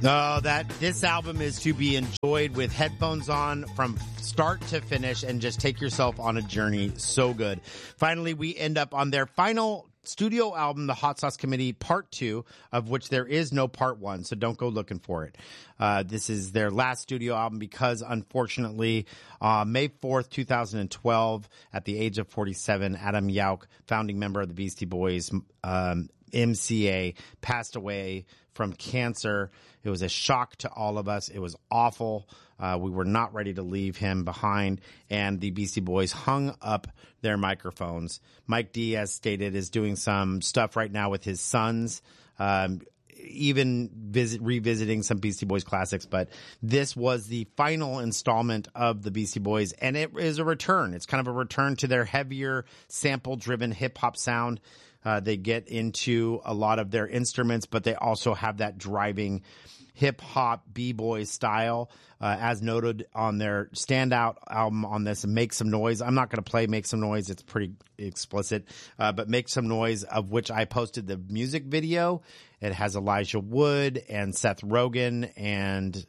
Oh, this album is to be enjoyed with headphones on from start to finish and just take yourself on a journey. So good. Finally, we end up on their final studio album, The Hot Sauce Committee Part 2, of which there is no Part 1, so don't go looking for it. This is their last studio album because, unfortunately, May 4th, 2012, at the age of 47, Adam Yauch, founding member of the Beastie Boys, MCA, passed away from cancer. It was a shock to all of us. It was awful. We were not ready to leave him behind, and the Beastie Boys hung up their microphones. Mike D, as stated, is doing some stuff right now with his sons, even revisiting some Beastie Boys classics. But this was the final installment of the Beastie Boys, and it is a return. It's kind of a return to their heavier, sample-driven hip-hop sound. They get into a lot of their instruments, but they also have that driving hip-hop b-boy style, as noted on their standout album on this, Make Some Noise. I'm not going to play Make Some Noise. It's pretty explicit. But Make Some Noise, of which I posted the music video. It has Elijah Wood and Seth Rogen and,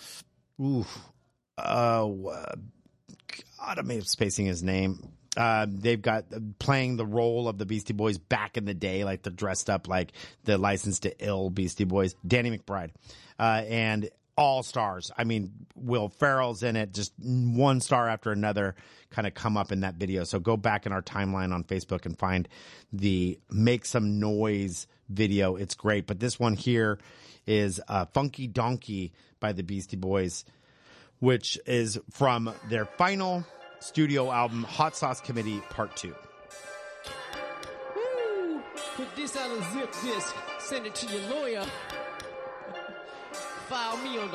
God, I'm spacing his name. They've got playing the role of the Beastie Boys back in the day, like they're dressed up like the License to Ill Beastie Boys. Danny McBride, and all stars. I mean, Will Ferrell's in it. Just one star after another kind of come up in that video. So go back in our timeline on Facebook and find the Make Some Noise video. It's great. But this one here is Funky Donkey by the Beastie Boys, which is from their final studio album, Hot Sauce Committee Part 2. Woo! Put this out and zip this. Send it to your lawyer. File me on the